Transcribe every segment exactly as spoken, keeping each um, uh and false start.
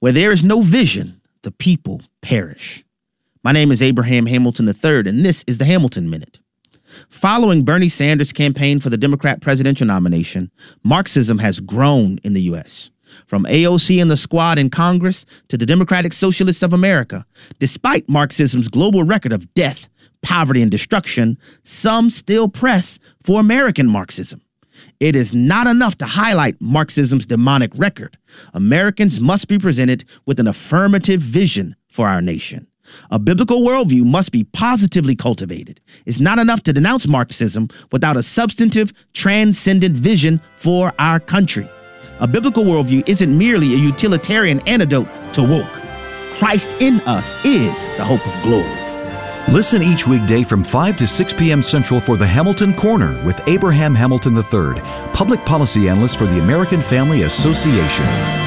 Where there is no vision, the people perish. My name is Abraham Hamilton the third, and this is the Hamilton Minute. Following Bernie Sanders' campaign for the Democrat presidential nomination, Marxism has grown in the U S From A O C and the Squad in Congress to the Democratic Socialists of America, despite Marxism's global record of death, poverty, and destruction, some still press for American Marxism. It is not enough to highlight Marxism's demonic record. Americans must be presented with an affirmative vision for our nation. A biblical worldview must be positively cultivated. It's not enough to denounce Marxism without a substantive, transcendent vision for our country. A biblical worldview isn't merely a utilitarian antidote to woke. Christ in us is the hope of glory. Listen each weekday from five to six p.m. Central for the Hamilton Corner with Abraham Hamilton the third, public policy analyst for the American Family Association.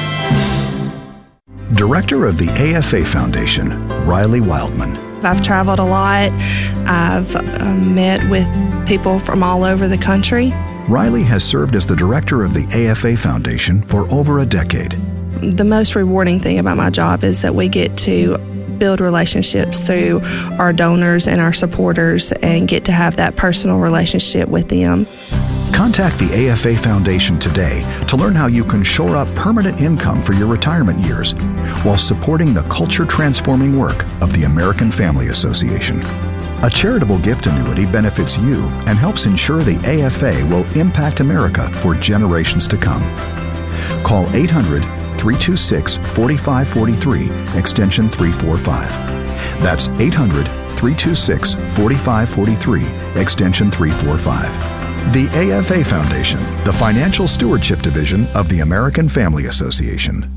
Director of the A F A Foundation, Riley Wildman. I've traveled a lot. I've uh, met with people from all over the country. Riley has served as the director of the A F A Foundation for over a decade. The most rewarding thing about my job is that we get to build relationships through our donors and our supporters and get to have that personal relationship with them. Contact the A F A Foundation today to learn how you can shore up permanent income for your retirement years while supporting the culture-transforming work of the American Family Association. A charitable gift annuity benefits you and helps ensure the A F A will impact America for generations to come. Call eight hundred, three two six, four five four three, extension three forty-five. That's eight hundred, three two six, four five four three, extension three forty-five. The A F A Foundation, the Financial Stewardship Division of the American Family Association.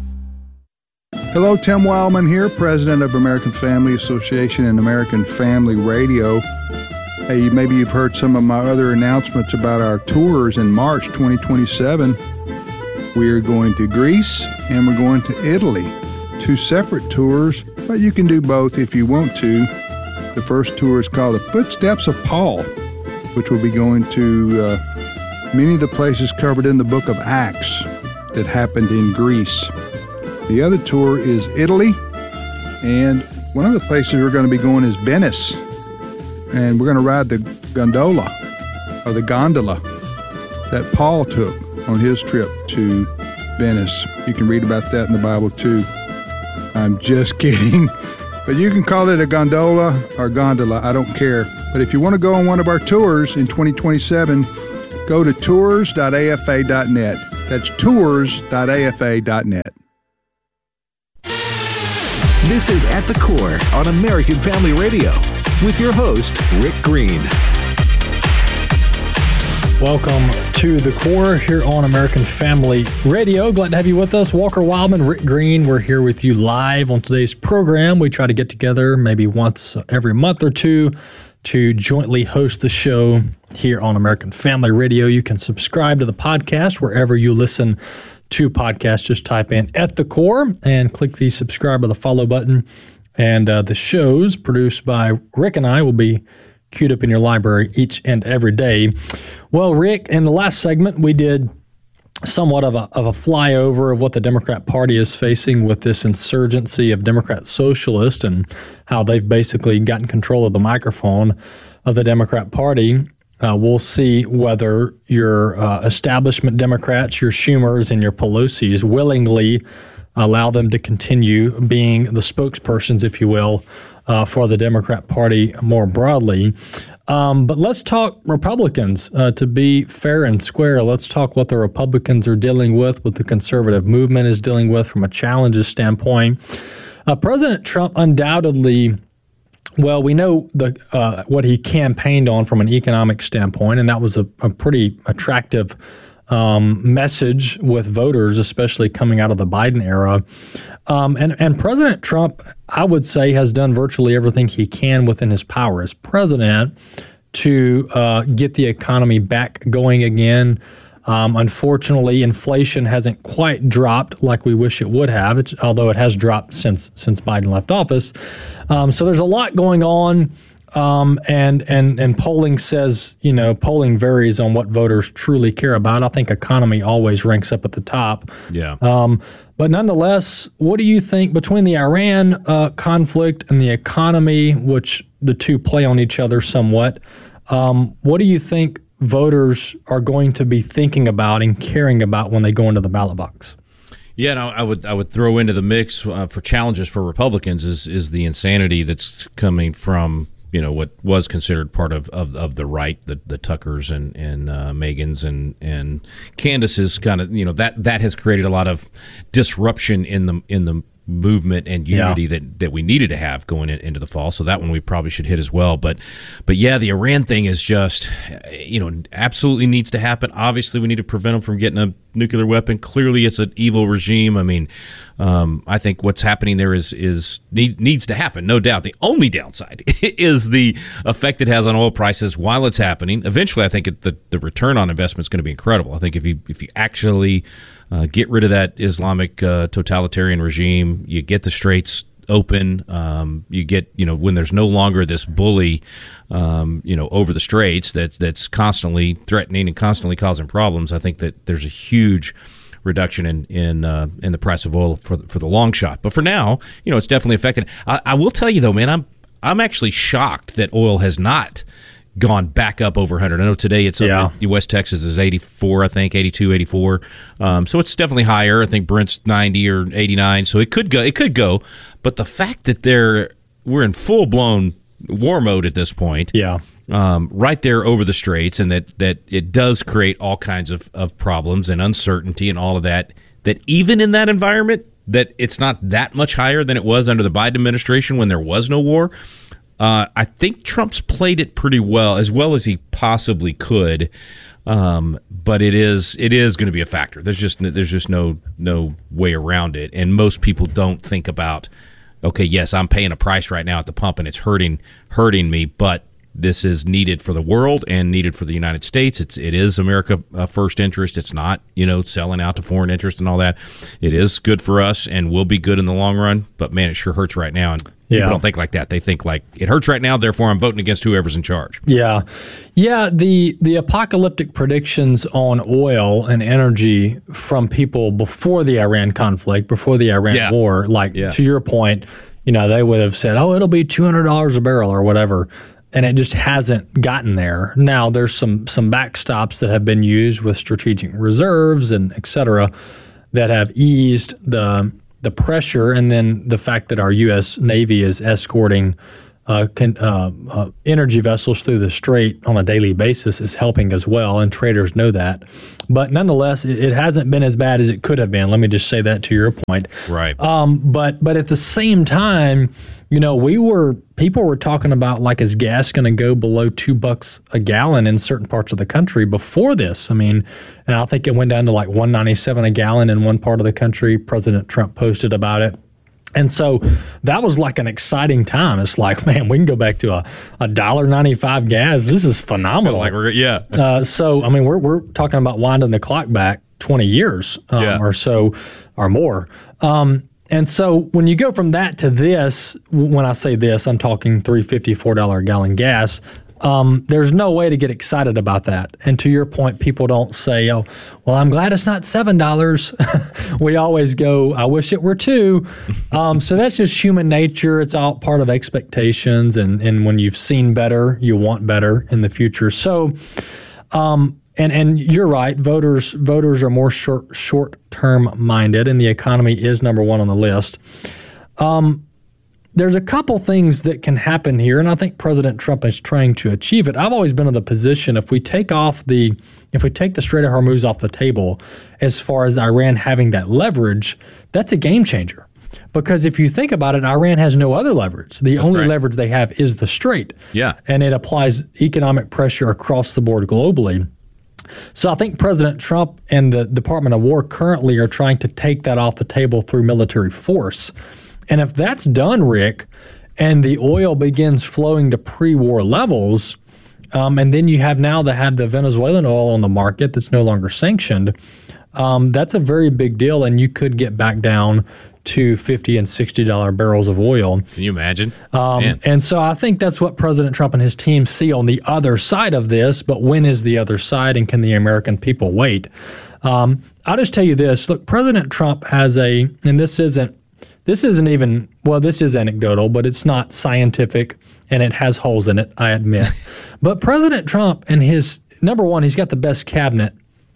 Hello, Tim Wildman here, President of American Family Association and American Family Radio. Hey, maybe you've heard some of my other announcements about our tours in March twenty twenty-seven. We're going to Greece and we're going to Italy. Two separate tours, but you can do both if you want to. The first tour is called The Footsteps of Paul, which will be going to uh, many of the places covered in the book of Acts that happened in Greece. The other tour is Italy, and one of the places we're going to be going is Venice, and we're going to ride the gondola, or the gondola, that Paul took on his trip to Venice. You can read about that in the Bible too. I'm just kidding, but you can call it a gondola or gondola, I don't care. But if you want to go on one of our tours in twenty twenty-seven, go to tours dot a f a dot net. That's tours dot a f a dot net. This is At the Core on American Family Radio with your host, Rick Green. Welcome to The Core here on American Family Radio. Glad to have you with us. Walker Wildman, Rick Green, we're here with you live on today's program. We try to get together maybe once every month or two to jointly host the show here on American Family Radio. You can subscribe to the podcast wherever you listen to podcasts. Just type in At the Core and click the subscribe or the follow button. And uh, the shows produced by Rick and I will be queued up in your library each and every day. Well, Rick, in the last segment, we did somewhat of a, of a flyover of what the Democrat Party is facing with this insurgency of Democrat socialists and how they've basically gotten control of the microphone of the Democrat Party. Uh, we'll see whether your uh, establishment Democrats, your Schumers and your Pelosi's willingly allow them to continue being the spokespersons, if you will, uh, for the Democrat Party more broadly. Um, but let's talk Republicans. Uh, to be fair and square, let's talk what the Republicans are dealing with, what the conservative movement is dealing with from a challenges standpoint. Uh, President Trump undoubtedly, well, we know the uh, what he campaigned on from an economic standpoint, and that was a, a pretty attractive um, message with voters, especially coming out of the Biden era. Um, and, and President Trump, I would say, has done virtually everything he can within his power as president to uh, get the economy back going again. Um, unfortunately, inflation hasn't quite dropped like we wish it would have, it's, although it has dropped since since Biden left office. Um, so there's a lot going on. Um, and, and, and polling says, you know, polling varies on what voters truly care about. I think economy always ranks up at the top. Yeah. Um, but nonetheless, what do you think between the Iran uh, conflict and the economy, which the two play on each other somewhat, um, what do you think voters are going to be thinking about and caring about when they go into the ballot box? Yeah, no, I would I would throw into the mix uh, for challenges for Republicans is is the insanity that's coming from, you know, what was considered part of, of, of the right, the, the Tuckers and and uh, Megans and and Candace's kind of, you know, that that has created a lot of disruption in the in the movement and unity yeah. that, that we needed to have going in, into the fall. So that one we probably should hit as well. But but yeah, the Iran thing is just, you know, absolutely needs to happen. Obviously, we need to prevent them from getting a nuclear weapon. Clearly, it's an evil regime. I mean, um, I think what's happening there is is need, needs to happen, no doubt. The only downside is the effect it has on oil prices while it's happening. Eventually, I think it, the the return on investment is going to be incredible. I think if you if you actually uh, get rid of that Islamic uh, totalitarian regime, you get the straits open. Um, you get, you know, when there's no longer this bully, um, you know, over the straits that's that's constantly threatening and constantly causing problems. I think that there's a huge reduction in in uh, in the price of oil for for the long shot. But for now, you know, it's definitely affected. I, I will tell you though, man, I'm I'm actually shocked that oil has not gone back up over one hundred. I know today it's yeah. up in West Texas is eighty-four, I think, eighty-two, eighty-four. Um, so it's definitely higher. I think Brent's ninety or eighty-nine. So it could go. It could go. But the fact that they're we're in full blown war mode at this point, yeah, um, right there over the straits, and that that it does create all kinds of of problems and uncertainty and all of that. That even in that environment, that it's not that much higher than it was under the Biden administration when there was no war. Uh, I think Trump's played it pretty well, as well as he possibly could, um, but it is it is going to be a factor. There's just there's just no no way around it, and most people don't think about, okay, yes, I'm paying a price right now at the pump, and it's hurting hurting me, but this is needed for the world and needed for the United States. It's it is America uh, first interest. It's not, you know, selling out to foreign interest and all that. It is good for us and will be good in the long run. But man, it sure hurts right now. And yeah. people don't think like that. They think like it hurts right now, therefore I'm voting against whoever's in charge. Yeah, yeah. The the apocalyptic predictions on oil and energy from people before the Iran conflict, before the Iran yeah. war, like yeah. to your point, you know, they would have said, "Oh, it'll be two hundred dollars a barrel or whatever." And it just hasn't gotten there. Now, there's some some backstops that have been used with strategic reserves and et cetera that have eased the the pressure. And then the fact that our U S Navy is escorting uh, can, uh, uh, energy vessels through the strait on a daily basis is helping as well. And traders know that. But nonetheless, it, it hasn't been as bad as it could have been. Let me just say that to your point. Right. Um, but but at the same time, you know, we were people were talking about, like, is gas going to go below two bucks a gallon in certain parts of the country before this? I mean, and I think it went down to like one ninety-seven a gallon in one part of the country. President Trump posted about it. And so that was like an exciting time. It's like, man, we can go back to a a one dollar ninety-five gas. This is phenomenal. Like we're, yeah. Uh, so, I mean, we're we're talking about winding the clock back twenty years um, yeah. or so or more. Um, and so when you go from that to this, when I say this, I'm talking three fifty, four dollars a gallon gas. Um, there's no way to get excited about that. And to your point, people don't say, oh, well, I'm glad it's not seven dollars. We always go, I wish it were two. Um, so that's just human nature. It's all part of expectations. And, and when you've seen better, you want better in the future. So, um, and, and you're right, voters voters are more short, short-term minded, and the economy is number one on the list. Um There's a couple things that can happen here, and I think President Trump is trying to achieve it. I've always been in the position, if we take off the, if we take the Strait of Hormuz off the table, as far as Iran having that leverage, that's a game changer. Because if you think about it, Iran has no other leverage. The That's only right. leverage they have is the Strait. Yeah. And it applies economic pressure across the board globally. So I think President Trump and the Department of War currently are trying to take that off the table through military force. And if that's done, Rick, and the oil begins flowing to pre-war levels, um, and then you have now to have the Venezuelan oil on the market that's no longer sanctioned, um, that's a very big deal, and you could get back down to fifty and sixty dollar barrels of oil. Can you imagine? Um, and so I think that's what President Trump and his team see on the other side of this. But when is the other side, and can the American people wait? Um, I'll just tell you this. Look, President Trump has a, and this isn't, this isn't even, well, this is anecdotal, but it's not scientific, and it has holes in it, I admit. But President Trump and his, number one, he's got the best cabinet,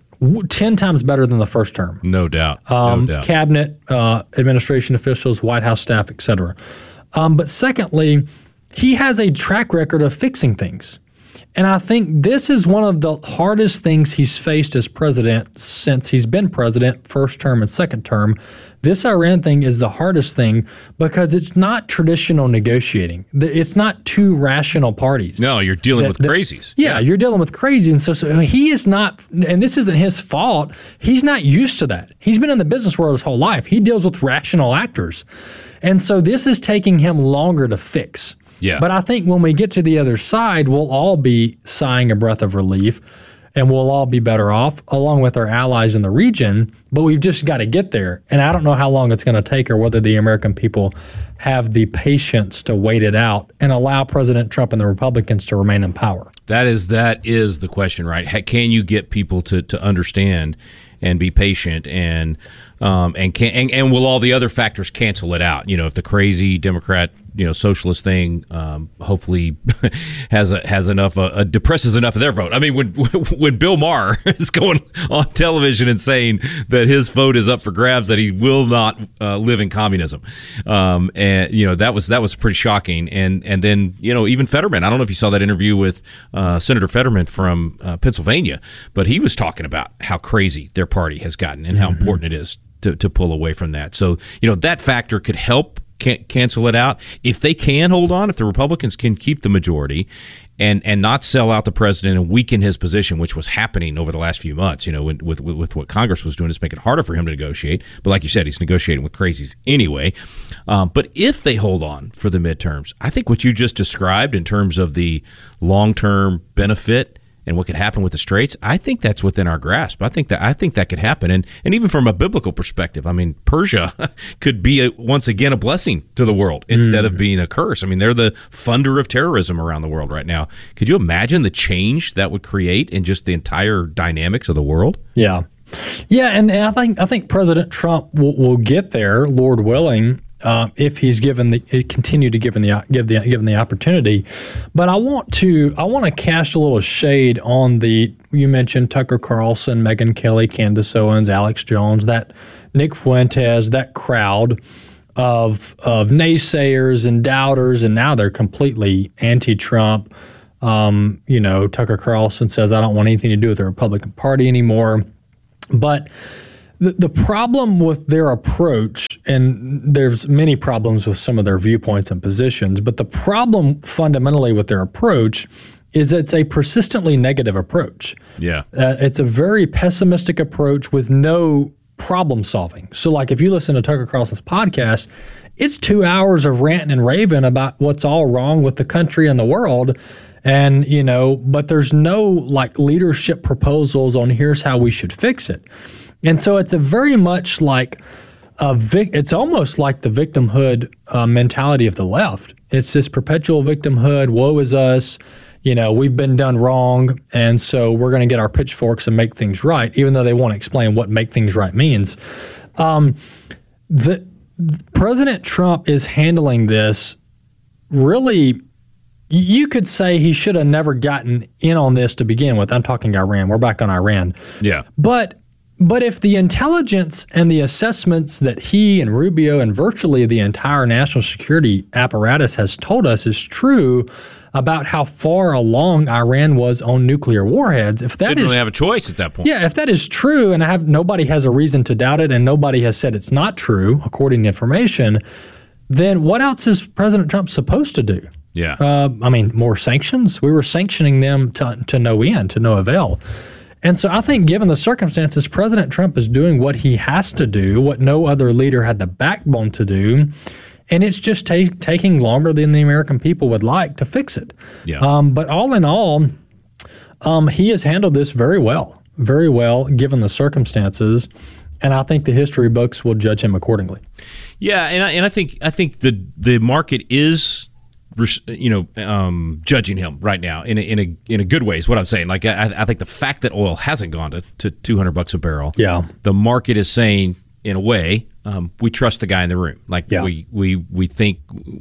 ten times better than the first term. No doubt. Um, no doubt. Cabinet, uh, administration officials, White House staff, et cetera. Um, but secondly, he has a track record of fixing things. And I think this is one of the hardest things he's faced as president since he's been president, first term and second term. This Iran thing is the hardest thing because it's not traditional negotiating. It's not two rational parties. No, you're dealing that, with crazies. That, yeah, yeah, you're dealing with crazy. And so, so he is not, and this isn't his fault, he's not used to that. He's been in the business world his whole life. He deals with rational actors. And so this is taking him longer to fix. Yeah. But I think when we get to the other side, we'll all be sighing a breath of relief, and we'll all be better off, along with our allies in the region. But we've just got to get there. And I don't know how long it's going to take, or whether the American people have the patience to wait it out and allow President Trump and the Republicans to remain in power. That is that is the question, right? Can you get people to, to understand and be patient, and um, and can and, and will all the other factors cancel it out? You know, if the crazy Democrat, you know, socialist thing um, hopefully has a, has enough uh, uh, depresses enough of their vote. I mean, when when Bill Maher is going on television and saying that his vote is up for grabs, that he will not uh, live in communism, um, and you know that was that was pretty shocking. And and then you know even Fetterman. I don't know if you saw that interview with uh, Senator Fetterman from uh, Pennsylvania, but he was talking about how crazy their party has gotten and how mm-hmm. important it is to to pull away from that. So you know that factor could help Can't cancel it out. If they can hold on, if the Republicans can keep the majority and and not sell out the president and weaken his position, which was happening over the last few months, you know, with with, with what Congress was doing, is make it harder for him to negotiate. But like you said, he's negotiating with crazies anyway. Um, but if they hold on for the midterms, I think what you just described in terms of the long-term benefit and what could happen with the Straits, I think that's within our grasp. I think that I think that could happen, and and even from a biblical perspective, I mean, Persia could be a, once again a blessing to the world instead mm. of being a curse. I mean, they're the funder of terrorism around the world right now. Could you imagine the change that would create in just the entire dynamics of the world? Yeah, yeah, and, and I think I think President Trump will, will get there, Lord willing. Uh, if he's given the continue to given the give the given the opportunity, but I want to I want to cast a little shade on the you mentioned Tucker Carlson, Megyn Kelly, Candace Owens, Alex Jones, that Nick Fuentes, that crowd of of naysayers and doubters, and now they're completely anti-Trump. Um, you know, Tucker Carlson says I don't want anything to do with the Republican Party anymore, but. The, the problem with their approach, and there's many problems with some of their viewpoints and positions, but the problem fundamentally with their approach is it's a persistently negative approach. Yeah. Uh, it's a very pessimistic approach with no problem solving. So like if you listen to Tucker Carlson's podcast, it's two hours of ranting and raving about what's all wrong with the country and the world. And, you know, but there's no like leadership proposals on here's how we should fix it. And so it's a very much like a vic- it's almost like the victimhood uh, mentality of the left. It's this perpetual victimhood, woe is us, you know, we've been done wrong, and so we're going to get our pitchforks and make things right, even though they won't explain what make things right means. Um, the President Trump is handling this really, you could say he should have never gotten in on this to begin with. I'm talking Iran. We're back on Iran. Yeah. But But if the intelligence and the assessments that he and Rubio and virtually the entire national security apparatus has told us is true about how far along Iran was on nuclear warheads, if that didn't is, really have a choice at that point. Yeah, if that is true, and I have nobody has a reason to doubt it, and nobody has said it's not true according to information, then what else is President Trump supposed to do? Yeah. Uh, I mean, more sanctions. We were sanctioning them to to no end, to no avail. And so I think given the circumstances, President Trump is doing what he has to do, what no other leader had the backbone to do, and it's just ta- taking longer than the American people would like to fix it. Yeah. Um, but all in all, um, he has handled this very well, very well given the circumstances. And I think the history books will judge him accordingly. Yeah, and I, and I think I think the the market is, you know, um, judging him right now in a, in a in a good way is what I'm saying. Like I, I think the fact that oil hasn't gone to, to two hundred bucks a barrel, yeah, the market is saying in a way um, we trust the guy in the room. Like yeah. we we we think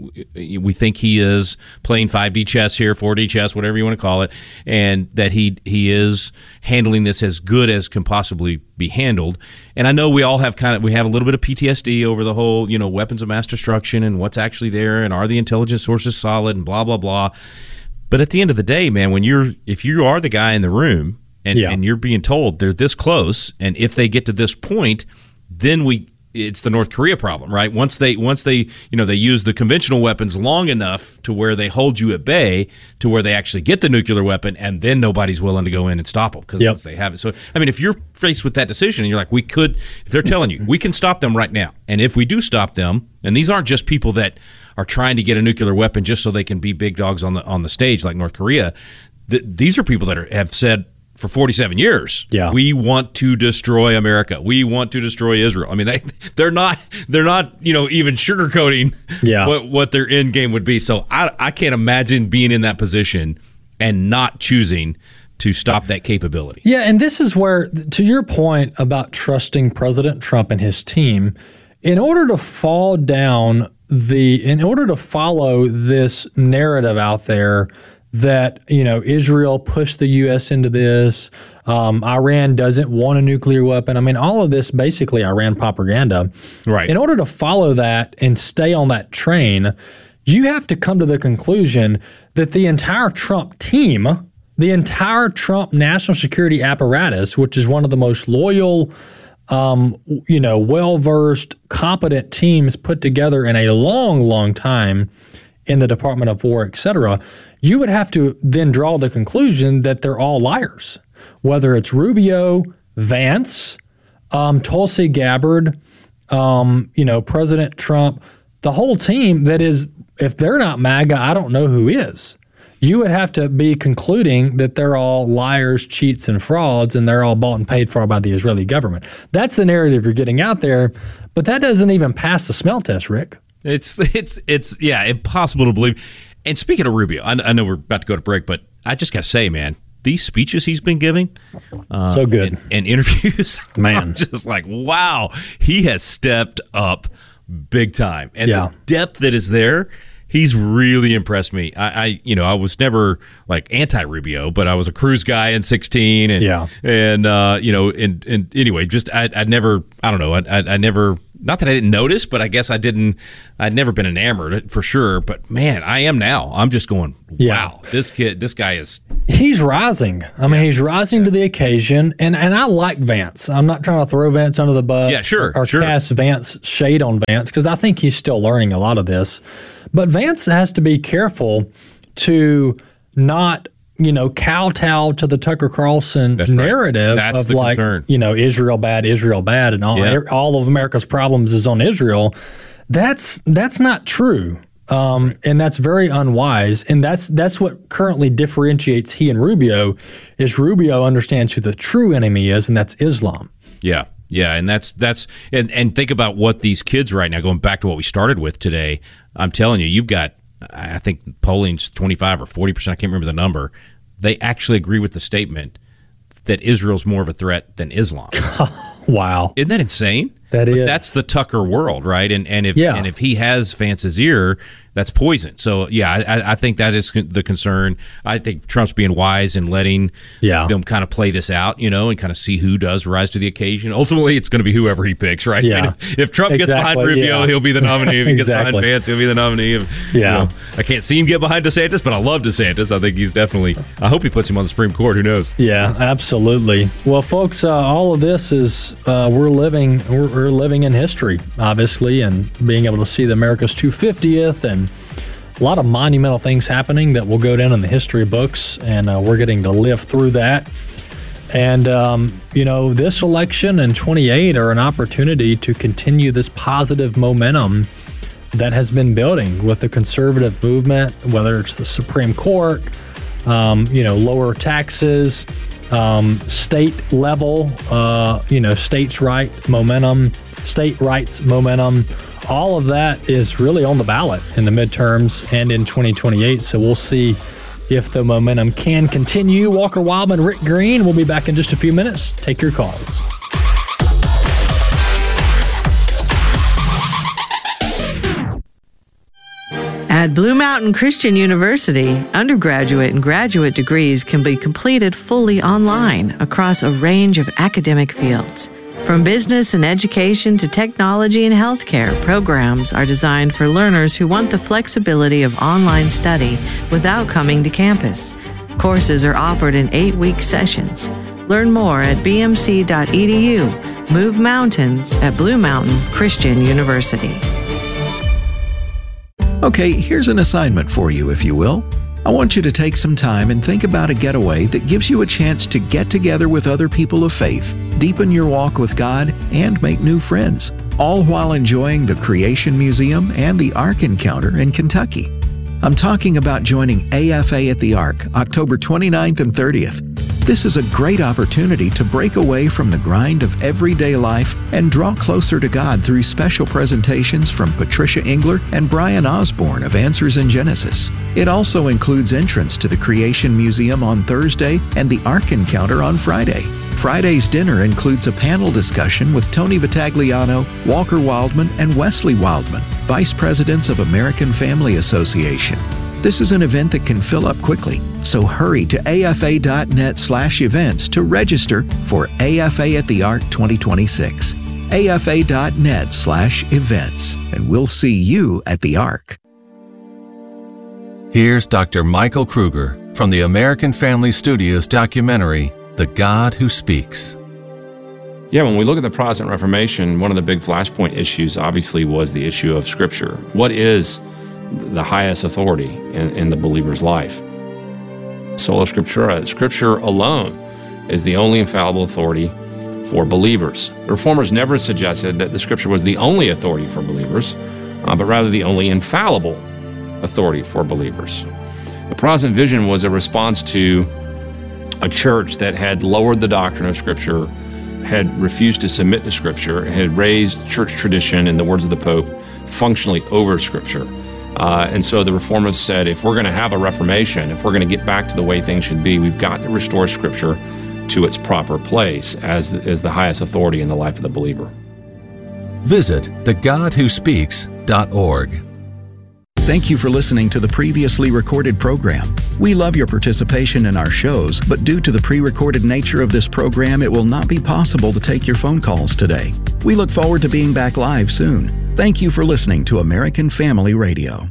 we think he is playing five D chess here, four D chess, whatever you want to call it, and that he he is handling this as good as can possibly be handled. And I know we all have kind of we have a little bit of P T S D over the whole, you know, weapons of mass destruction and what's actually there and are the intelligence sources solid and blah blah blah. But at the end of the day, man, when you're if you are the guy in the room and yeah. and you're being told they're this close, and if they get to this point, then we it's the North Korea problem, right? Once they once they you know they use the conventional weapons long enough to where they hold you at bay to where they actually get the nuclear weapon, and then nobody's willing to go in and stop them because yep. once they have it. So I mean, if you're faced with that decision and you're like, we could, if they're telling you we can stop them right now, and if we do stop them, and these aren't just people that are trying to get a nuclear weapon just so they can be big dogs on the on the stage like North Korea, th- these are people that are, have said for forty-seven years, yeah. we want to destroy America. We want to destroy Israel. I mean, they they're not they're not you know even sugarcoating yeah. what what their end game would be. So I I can't imagine being in that position and not choosing to stop that capability. Yeah, and this is where, to your point about trusting President Trump and his team, in order to fall down the in order to follow this narrative out there that, you know, Israel pushed the U S into this, um, Iran doesn't want a nuclear weapon. I mean, all of this basically Iran propaganda. Right. In order to follow that and stay on that train, you have to come to the conclusion that the entire Trump team, the entire Trump national security apparatus, which is one of the most loyal, um, you know, well-versed, competent teams put together in a long, long time in the Department of War, et cetera, you would have to then draw the conclusion that they're all liars, whether it's Rubio, Vance, um, Tulsi Gabbard, um, you know, President Trump, the whole team that is, if they're not MAGA, I don't know who is. You would have to be concluding that they're all liars, cheats, and frauds, and they're all bought and paid for by the Israeli government. That's the narrative you're getting out there, but that doesn't even pass the smell test, Rick. It's, it's, it's, yeah, impossible to believe. And speaking of Rubio, I, I know we're about to go to break, but I just got to say, man, these speeches he's been giving, uh, so good, and, and interviews, man, I'm just like, wow, he has stepped up big time, and yeah. the depth that is there, he's really impressed me. I, I, you know, I was never like anti-Rubio, but I was a Cruz guy in sixteen, and yeah, and uh, you know, and and anyway, just I, I'd never, I don't know, I, I, I never. Not that I didn't notice, but I guess I didn't. I'd never been enamored for sure. But man, I am now. I'm just going, wow, yeah. this kid, this guy is. He's rising. I mean, he's rising yeah. to the occasion, and and I like Vance. I'm not trying to throw Vance under the bus. Yeah, sure, or, or sure. cast Vance shade on Vance because I think he's still learning a lot of this. But Vance has to be careful to not, you know, kowtow to the Tucker Carlson That's narrative right. of the like, concern. you know, Israel bad, Israel bad, and all yeah. all of America's problems is on Israel. That's that's not true, um, right. and that's very unwise. And that's that's what currently differentiates he and Rubio. Is Rubio understands who the true enemy is, and that's Islam. Yeah. Yeah, and that's that's and, and think about what these kids right now, going back to what we started with today. I'm telling you, you've got, I think polling's twenty-five or forty percent, I can't remember the number. They actually agree with the statement that Israel's more of a threat than Islam. Wow. Isn't that insane? That but is. That's the Tucker world, right? And and if yeah. and if he has Vance's ear, that's poison. So yeah, I, I think that is the concern. I think Trump's being wise in letting yeah. them kind of play this out, you know, and kind of see who does rise to the occasion. Ultimately, it's going to be whoever he picks, right? Yeah. I mean, if, if Trump exactly, gets behind Rubio, yeah. he'll be the nominee. If he gets exactly. behind Vance, he'll be the nominee. If, yeah. You know, I can't see him get behind DeSantis, but I love DeSantis. I think he's definitely. I hope he puts him on the Supreme Court. Who knows? Yeah, absolutely. Well, folks, uh, all of this is uh, we're living we're, we're living in history, obviously, and being able to see the America's two hundred fiftieth and a lot of monumental things happening that will go down in the history books, and uh, we're getting to live through that. And, um, you know, this election and twenty-eight are an opportunity to continue this positive momentum that has been building with the conservative movement, whether it's the Supreme Court, um, you know, lower taxes, um, state level, uh, you know, states' right momentum, state rights momentum. All of that is really on the ballot in the midterms and in twenty twenty-eight. So we'll see if the momentum can continue. Walker Wildman, Rick Green. We'll be back in just a few minutes. Take your calls. At Blue Mountain Christian University, undergraduate and graduate degrees can be completed fully online across a range of academic fields. From business and education to technology and healthcare, programs are designed for learners who want the flexibility of online study without coming to campus. Courses are offered in eight-week sessions. Learn more at b m c dot e d u. Move mountains at Blue Mountain Christian University. Okay, here's an assignment for you, if you will. I want you to take some time and think about a getaway that gives you a chance to get together with other people of faith, deepen your walk with God, and make new friends, all while enjoying the Creation Museum and the Ark Encounter in Kentucky. I'm talking about joining A F A at the Ark, October twenty-ninth and thirtieth. This is a great opportunity to break away from the grind of everyday life and draw closer to God through special presentations from Patricia Engler and Brian Osborne of Answers in Genesis. It also includes entrance to the Creation Museum on Thursday and the Ark Encounter on Friday. Friday's dinner includes a panel discussion with Tony Vitagliano, Walker Wildman, and Wesley Wildman, Vice Presidents of American Family Association. This is an event that can fill up quickly, so hurry to A F A dot net slash events to register for A F A at the Ark twenty twenty-six. A F A dot net slash events, and we'll see you at the Ark. Here's Doctor Michael Kruger from the American Family Studios documentary, The God Who Speaks. Yeah, when we look at the Protestant Reformation, one of the big flashpoint issues obviously was the issue of Scripture. What is the highest authority in, in the believer's life? Sola Scriptura, Scripture alone is the only infallible authority for believers. The Reformers never suggested that the Scripture was the only authority for believers, uh, but rather the only infallible authority for believers. The Protestant vision was a response to a church that had lowered the doctrine of Scripture, had refused to submit to Scripture, had raised church tradition, in the words of the Pope, functionally over Scripture. Uh, and so the Reformers said, if we're going to have a reformation, if we're going to get back to the way things should be, we've got to restore Scripture to its proper place as the, as the highest authority in the life of the believer. Visit the god who speaks dot org. Thank you for listening to the previously recorded program. We love your participation in our shows, but due to the pre-recorded nature of this program, it will not be possible to take your phone calls today. We look forward to being back live soon. Thank you for listening to American Family Radio.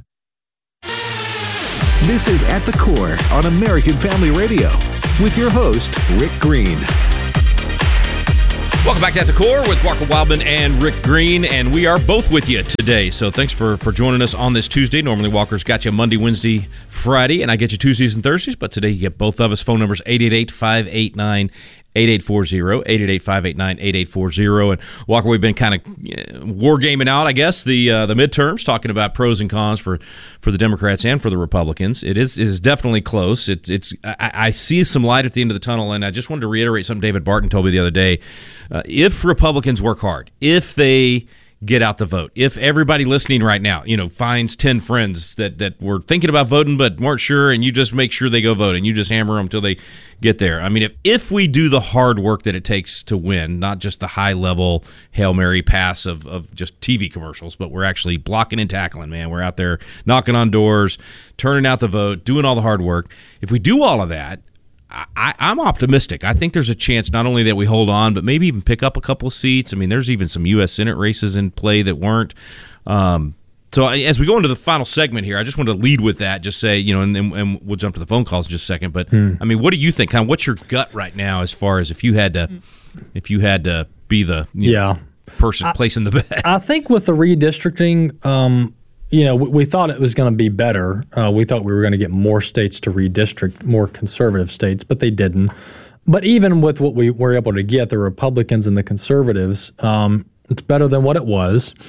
This is At the Core on American Family Radio with your host, Rick Green. Welcome back to At the Core with Walker Wildman and Rick Green, and we are both with you today. So thanks for, for joining us on this Tuesday. Normally Walker's got you Monday, Wednesday, Friday, and I get you Tuesdays and Thursdays, but today you get both of us. Phone numbers eight eight eight, five eight nine, eight eight four zero, eight eight eight, five eight nine, eight eight four zero. And Walker, we've been kind of uh, war gaming out, I guess, the uh, the midterms, talking about pros and cons for, for the Democrats and for the Republicans. It is it is definitely close. It's it's I, I see some light at the end of the tunnel, and I just wanted to reiterate something David Barton told me the other day. Uh, if Republicans work hard, if they get out the vote, if everybody listening right now, you know, finds ten friends that, that were thinking about voting but weren't sure, and you just make sure they go vote, and you just hammer them until they get there. I mean, if, if we do the hard work that it takes to win, not just the high-level Hail Mary pass of, of just T V commercials, but we're actually blocking and tackling, man. We're out there knocking on doors, turning out the vote, doing all the hard work. If we do all of that, I, I'm optimistic. I think there's a chance not only that we hold on, but maybe even pick up a couple of seats. I mean, there's even some U S Senate races in play that weren't. Um, so as we go into the final segment here, I just want to lead with that, just say, you know, and, and, and we'll jump to the phone calls in just a second. But, hmm. I mean, what do you think? Kind of what's your gut right now as far as if you had to, if you had to be the you yeah. know, person I, placing the bet? I think with the redistricting, um, you know, we, we thought it was going to be better. Uh, we thought we were going to get more states to redistrict, more conservative states, but they didn't. But even with what we were able to get, the Republicans and the conservatives, um, it's better than what it was.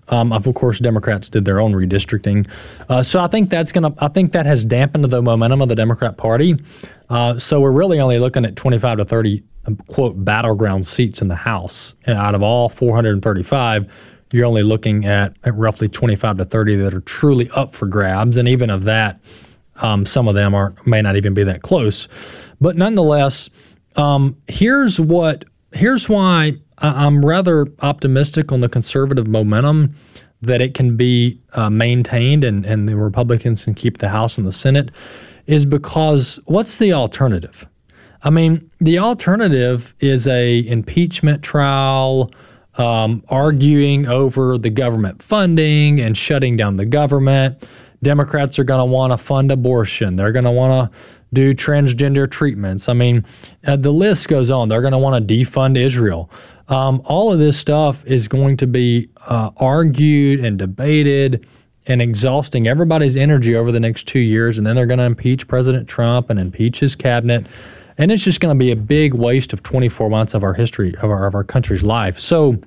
Um, of course, Democrats did their own redistricting. Uh, so I think that's going to, I think that has dampened the momentum of the Democrat Party. Uh, so we're really only looking at twenty-five to thirty, quote, battleground seats in the House. And out of all four hundred thirty-five, you're only looking at, at roughly twenty-five to thirty that are truly up for grabs. And even of that, um, some of them are may not even be that close. But nonetheless, um, here's what, here's why I'm rather optimistic on the conservative momentum that it can be uh, maintained and, and the Republicans can keep the House and the Senate, is because what's the alternative? I mean, the alternative is a impeachment trial, um, arguing over the government funding and shutting down the government. Democrats are going to want to fund abortion. They're going to want to do transgender treatments. I mean, uh, the list goes on. They're going to want to defund Israel. Um, all of this stuff is going to be uh, argued and debated and exhausting everybody's energy over the next two years, and then they're going to impeach President Trump and impeach his cabinet, and it's just going to be a big waste of twenty-four months of our history, of our, of our country's life. So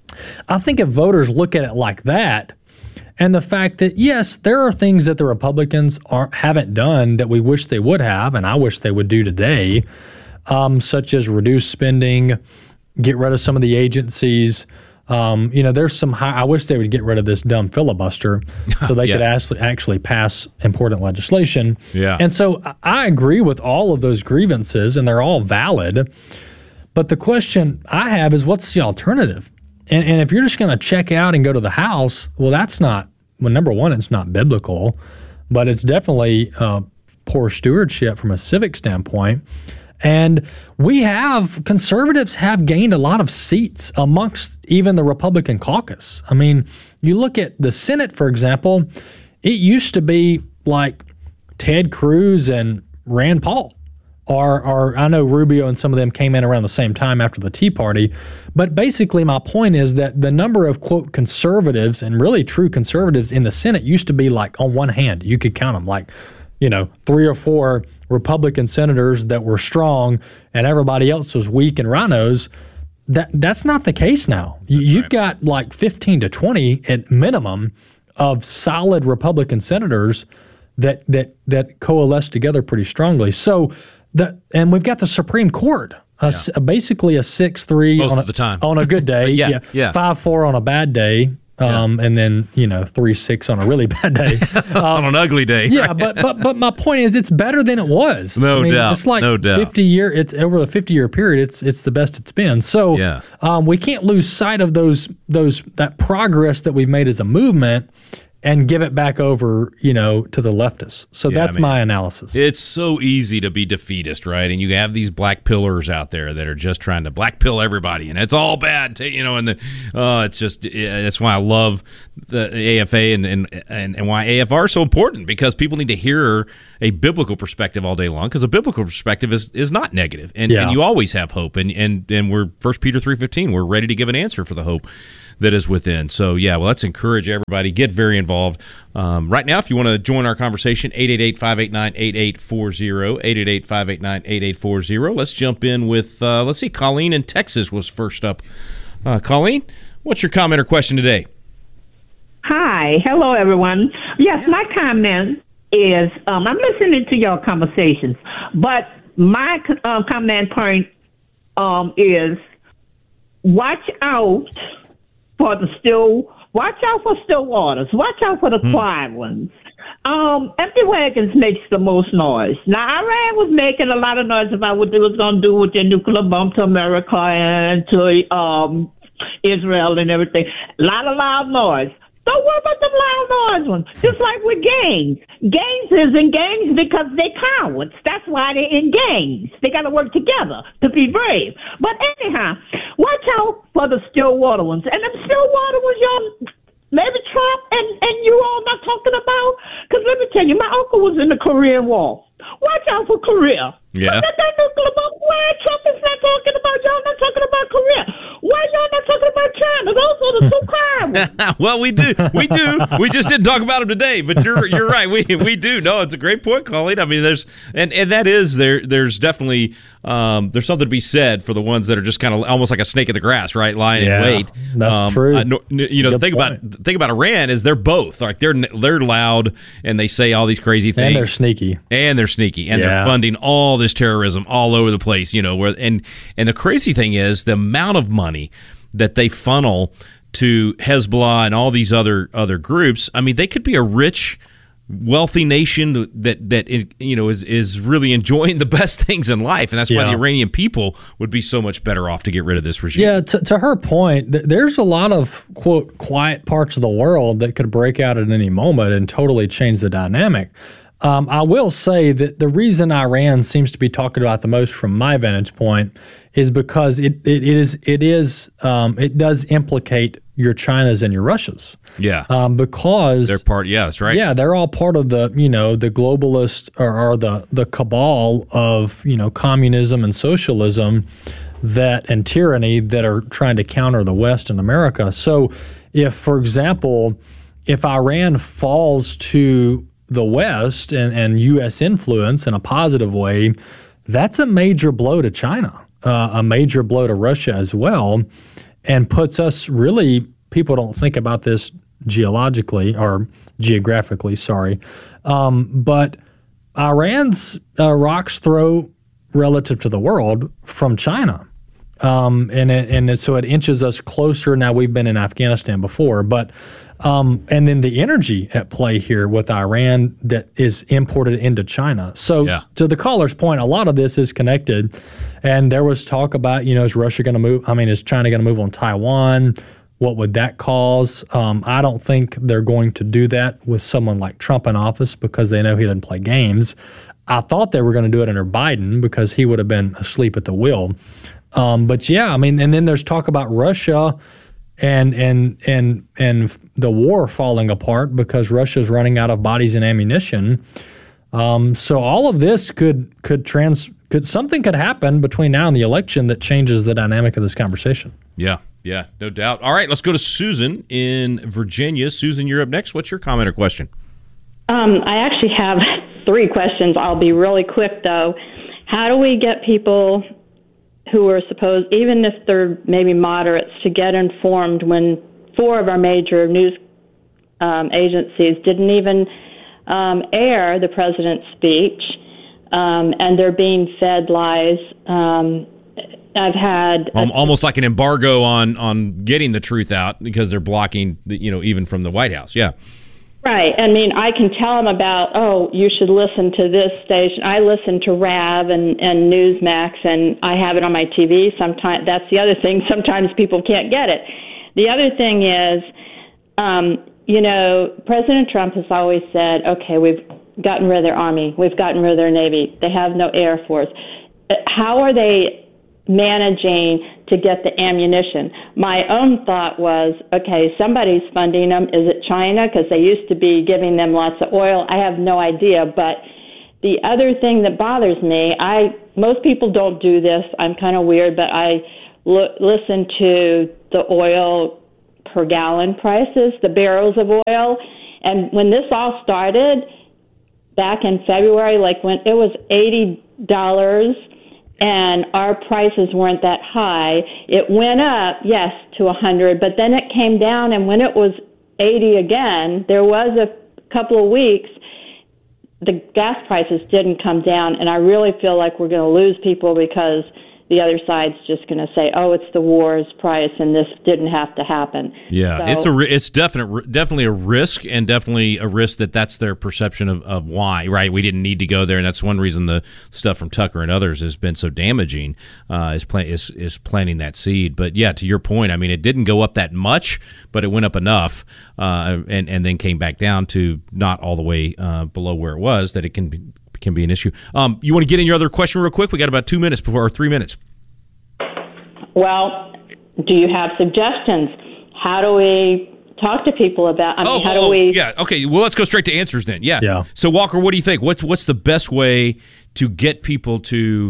I think if voters look at it like that, and the fact that, yes, there are things that the Republicans aren't, haven't done that we wish they would have, and I wish they would do today, um, such as reduce spending, get rid of some of the agencies. Um, you know, there's some high, I wish they would get rid of this dumb filibuster so they yeah. could actually, actually pass important legislation. Yeah. And so I agree with all of those grievances, and they're all valid. But the question I have is, what's the alternative? And, and if you're just going to check out and go to the House, well, that's not, well, number one, it's not biblical, but it's definitely uh, poor stewardship from a civic standpoint. And we have, conservatives have gained a lot of seats amongst even the Republican caucus. I mean, you look at the Senate, for example, it used to be like Ted Cruz and Rand Paul. Or, or I know Rubio and some of them came in around the same time after the Tea Party. But basically my point is that the number of, quote, conservatives and really true conservatives in the Senate used to be like on one hand. You could count them like, you know, three or four Republican senators that were strong and everybody else was weak and rhinos. That that's not the case now. That's You've right. got like fifteen to twenty at minimum of solid Republican senators that that that coalesce together pretty strongly. So the and we've got the Supreme Court, uh, yeah. basically a six three most on a, of the time on a good day, yeah, yeah, yeah, five four on a bad day. Um, yeah. And then, you know, three six on a really bad day. Um, on an ugly day. Yeah, right? but but but my point is, it's better than it was. No I mean, doubt. It's like no doubt. fifty year. It's over the fifty year period. It's it's the best it's been. So yeah. um, we can't lose sight of those those that progress that we've made as a movement and give it back over, you know, to the leftists. So yeah, that's I mean, my analysis. It's so easy to be defeatist, right? And you have these black pillars out there that are just trying to black pill everybody, and it's all bad, to, you know. And the, uh, it's just yeah, that's why I love the A F A and, and and and why A F R is so important, because people need to hear a biblical perspective all day long, because a biblical perspective is is not negative, and, yeah. and you always have hope. And and and we're First Peter three fifteen. We're ready to give an answer for the hope that is within. So, yeah, well, let's encourage everybody. Get very involved. Um, right now, if you want to join our conversation, eight eight eight, five eight nine, eight eight four zero, eight eight eight, five eight nine, eight eight four zero. Let's jump in with, uh, let's see, Colleen in Texas was first up. Uh, Colleen, what's your comment or question today? Hi. Hello, everyone. Yes, my comment is, um, I'm listening to your conversations, but my uh, comment point um, is watch out for the still, watch out for still waters. Watch out for the mm. quiet ones. Um, empty wagons makes the most noise. Now, Iran was making a lot of noise about what they was going to do with their nuclear bomb to America and to um, Israel and everything. A lot of loud noise. So what about the loud noise ones? Just like with gangs. Gangs is in gangs because they cowards. That's why they're in gangs. They got to work together to be brave. But anyhow, watch out for the Stillwater ones. And them Stillwater ones, y'all, maybe Trump and, and you all not talking about. Because let me tell you, my uncle was in the Korean War. Watch out for Korea. Yeah. That, that nuclear bomb. Why Trump is not talking about, y'all not talking about Korea? Why y'all not talking about China? Those are the two quiet Well, we do, we do. We just didn't talk about them today, but you're you're right. We we do. No, it's a great point, Colleen. I mean, there's and, and that is there. There's definitely um, there's something to be said for the ones that are just kind of almost like a snake in the grass, right, lying Yeah, in wait. that's um, true. Uh, no, you know, the Good thing point. about the thing about Iran is they're both like they're they're loud and they say all these crazy things, And they're sneaky. and they're sneaky, and Yeah. they're funding all this terrorism all over the place. You know, where and and the crazy thing is the amount of money that they funnel to Hezbollah and all these other other groups. I mean, they could be a rich, wealthy nation that that you know is is really enjoying the best things in life, and that's why Yeah. the Iranian people would be so much better off to get rid of this regime. Yeah, to, to her point, th- there's a lot of, quote, quiet parts of the world that could break out at any moment and totally change the dynamic. Um, I will say that the reason Iran seems to be talked about the most from my vantage point is because it it, it is it is um, it does implicate your Chinas and your Russias. Yeah, Um, because they're part. Yeah, that's right. Yeah, they're all part of the, you know, the globalist or, or the the cabal of, you know, communism and socialism that and tyranny that are trying to counter the West and America. So if, for example, if Iran falls to the West and, and U S influence in a positive way, that's a major blow to China, uh, a major blow to Russia as well, and puts us really, people don't think about this geologically or geographically, sorry, um, but Iran's uh, rocks throw relative to the world from China. Um, and it, and it, so it inches us closer. Now, we've been in Afghanistan before, but um, and then the energy at play here with Iran that is imported into China. So Yeah. to the caller's point, a lot of this is connected. And there was talk about, you know, is Russia going to move? I mean, is China going to move on Taiwan? What would that cause? Um, I don't think they're going to do that with someone like Trump in office because they know he doesn't play games. I thought they were going to do it under Biden because he would have been asleep at the wheel. Um, but yeah, I mean, and then there's talk about Russia and and and and the war falling apart because Russia's running out of bodies and ammunition. Um, so all of this could could trans could something could happen between now and the election that changes the dynamic of this conversation. Yeah, yeah, no doubt. All right, let's go to Susan in Virginia. Susan, you're up next. What's your comment or question? Um, I actually have three questions. I'll be really quick, though. How do we get people who are supposed, even if they're maybe moderates, to get informed when four of our major news um, agencies didn't even um, air the president's speech, um, and they're being fed lies? Um, I've had Um, almost like an embargo on on getting the truth out because they're blocking, the, you know, even from the White House. Yeah. Right. I mean, I can tell them about, oh, you should listen to this station. I listen to R A V and, and Newsmax, and I have it on my T V. Sometimes that's the other thing. Sometimes people can't get it. The other thing is, um, you know, President Trump has always said, okay, we've gotten rid of their Army. We've gotten rid of their Navy. They have no Air Force. How are they managing to get the ammunition? My own thought was, okay, somebody's funding them. Is it China? Because they used to be giving them lots of oil. I have no idea. But the other thing that bothers me, I most people don't do this. I'm kind of weird, but I lo- listen to the oil per gallon prices, the barrels of oil. And when this all started back in February, like when it was eighty dollars, and our prices weren't that high. It went up, yes, to one hundred, but then it came down, and when it was eighty again, there was a couple of weeks, the gas prices didn't come down, and I really feel like we're going to lose people because the other side's just going to say, oh, it's the war's price, and this didn't have to happen. Yeah, So- it's a ri- it's definite definitely a risk, and definitely a risk that that's their perception of, of why, right? We didn't need to go there, and that's one reason the stuff from Tucker and others has been so damaging. Uh, is, pla- is is planting that seed. But yeah, to your point, I mean, it didn't go up that much, but it went up enough, uh, and and then came back down to not all the way uh, below where it was that it can be. can be an issue. Um, you want to get in your other question real quick? We got about two minutes before, or three minutes. Well, do you have suggestions? How do we talk to people about, I mean, Oh, how oh, do we... yeah. Okay. Well, let's go straight to answers then. Yeah. Yeah. So, Walker, what do you think? What's what's the best way to get people to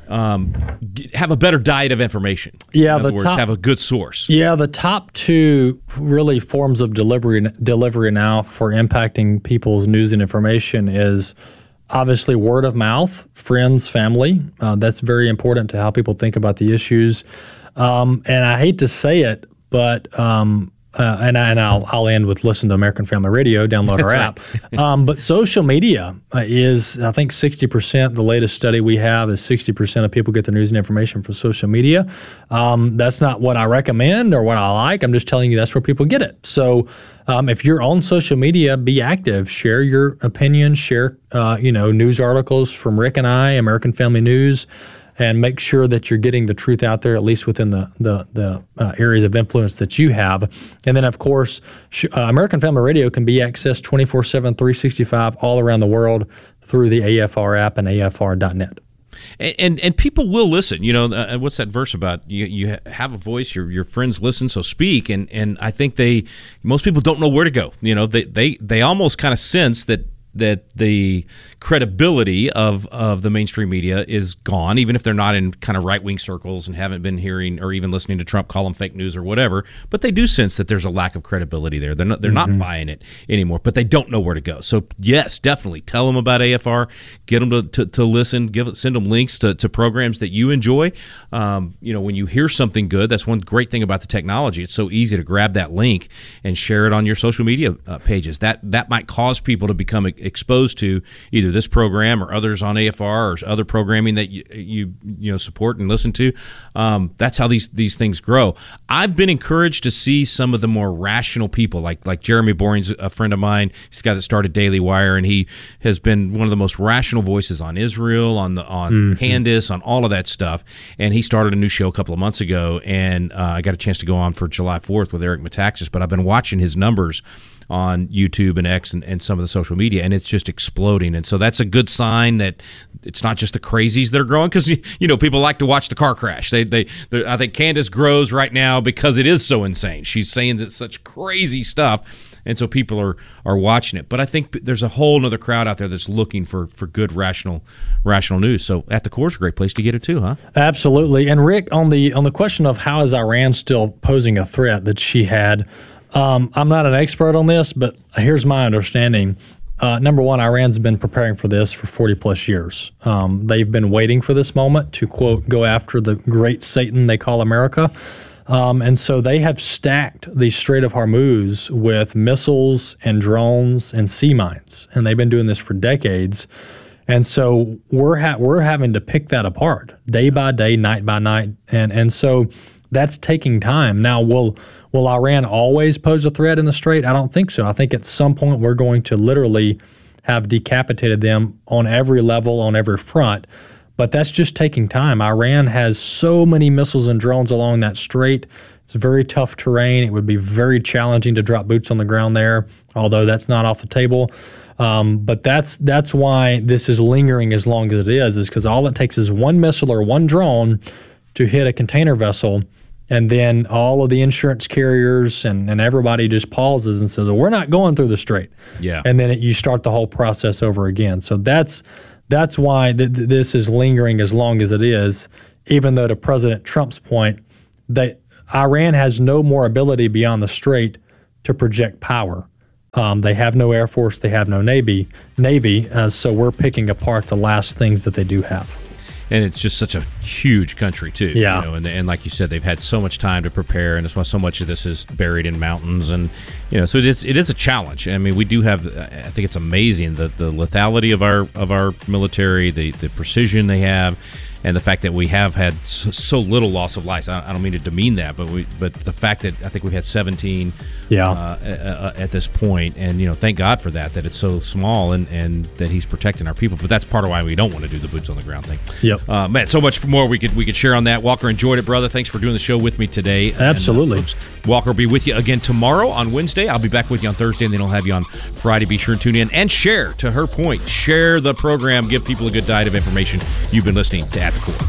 um, g- have a better diet of information. Yeah, in other the words, top, have a good source. Yeah, the top two really forms of delivery delivery now for impacting people's news and information is obviously word of mouth, friends, family. Uh, that's very important to how people think about the issues. Um, and I hate to say it, but um, uh, and, I, and I'll I'll end with listen to American Family Radio, download our app. um, but social media uh, is, I think, sixty percent. The latest study we have is sixty percent of people get their news and information from social media. Um, that's not what I recommend or what I like. I'm just telling you that's where people get it. So um, if you're on social media, be active. Share your opinions. Share uh, you know news articles from Rick and I, American Family News. And make sure that you're getting the truth out there, at least within the the, the uh, areas of influence that you have. And then, of course, sh- uh, American Family Radio can be accessed twenty-four seven, three sixty-five all around the world through the A F R app and A F R dot net. And, and and people will listen. You know, uh, what's that verse about? You you have a voice. Your your friends listen, so speak. And and I think they most people don't know where to go. You know, they they they almost kind of sense that. that the credibility of, of the mainstream media is gone, even if they're not in kind of right-wing circles and haven't been hearing or even listening to Trump call them fake news or whatever. But they do sense that there's a lack of credibility there. They're not they're mm-hmm. not buying it anymore, but they don't know where to go. So yes, definitely tell them about A F R, get them to, to, to listen, give send them links to, to programs that you enjoy. Um, you know, when you hear something good, that's one great thing about the technology. It's so easy to grab that link and share it on your social media uh, pages. That that might cause people to become exposed to either this program or others on A F R or other programming that you you, you know support and listen to. Um, that's how these these things grow. I've been encouraged to see some of the more rational people, like like Jeremy Boring's a friend of mine. He's the guy that started Daily Wire, and he has been one of the most rational voices on Israel, on the on mm-hmm. Candace, on all of that stuff. And he started a new show a couple of months ago, and uh, I got a chance to go on for July fourth with Eric Metaxas. But I've been watching his numbers on YouTube and X and, and some of the social media, and it's just exploding. And so that's a good sign that it's not just the crazies that are growing, because you know people like to watch the car crash. They, they, I think Candace grows right now because it is so insane. She's saying that such crazy stuff, and so people are are watching it. But I think there's a whole other crowd out there that's looking for for good rational rational news. So At the Core is a great place to get it too, huh? Absolutely. And Rick, on the on the question of how is Iran still posing a threat that she had. Um, I'm not an expert on this, but here's my understanding. Uh, number one, Iran's been preparing for this for forty plus years. Um, they've been waiting for this moment to, quote, go after the great Satan they call America. Um, and so they have stacked the Strait of Hormuz with missiles and drones and sea mines. And they've been doing this for decades. And so we're ha- we're having to pick that apart day by day, night by night. And, and so that's taking time. Now, we'll... Will Iran always pose a threat in the Strait? I don't think so. I think at some point we're going to literally have decapitated them on every level, on every front. But that's just taking time. Iran has so many missiles and drones along that strait. It's very tough terrain. It would be very challenging to drop boots on the ground there, although that's not off the table. Um, but that's that's why this is lingering as long as it is, is because all it takes is one missile or one drone to hit a container vessel. And then all of the insurance carriers and, and everybody just pauses and says, well, we're not going through the strait. Yeah. And then it, you start the whole process over again. So that's that's why th- th- this is lingering as long as it is, even though to President Trump's point, that Iran has no more ability beyond the strait to project power. Um, they have no Air Force. They have no Navy. Navy. Uh, so we're picking apart the last things that they do have. And it's just such a huge country, too. Yeah. You know, and, and like you said, they've had so much time to prepare, and that's why so much of this is buried in mountains. And, you know, so it is it is a challenge. I mean, we do have, I think it's amazing, the, the lethality of our of our military, the, the precision they have, and the fact that we have had so, so little loss of life. I, I don't mean to demean that, but we but the fact that I think we've had seventeen yeah. uh, uh, at this point, and, you know, thank God for that, that it's so small and, and that he's protecting our people. But that's part of why we don't want to do the boots on the ground thing. Yep. Uh, man, so much more we could we could share on that. Walker, enjoyed it, brother. Thanks for doing the show with me today. Absolutely. And, uh, Walker will be with you again tomorrow on Wednesday. I'll be back with you on Thursday, and then I'll have you on Friday. Be sure and tune in and share, to her point, share the program, give people a good diet of information. You've been listening to At the Core.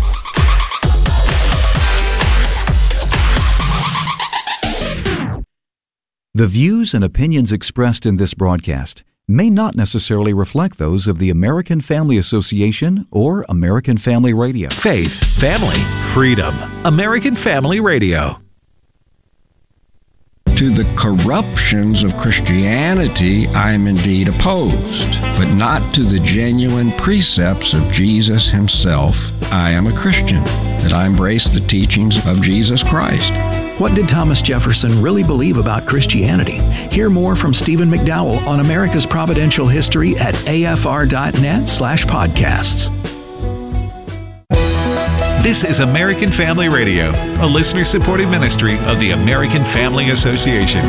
The views and opinions expressed in this broadcast, may not necessarily reflect those of the American Family Association or American Family Radio. Faith, family, freedom. American Family Radio. To the corruptions of Christianity, I am indeed opposed, but not to the genuine precepts of Jesus himself. I am a Christian, that I embrace the teachings of Jesus Christ. What did Thomas Jefferson really believe about Christianity? Hear more from Stephen McDowell on America's Providential History at afr.net slash podcasts. This is American Family Radio, a listener-supported ministry of the American Family Association.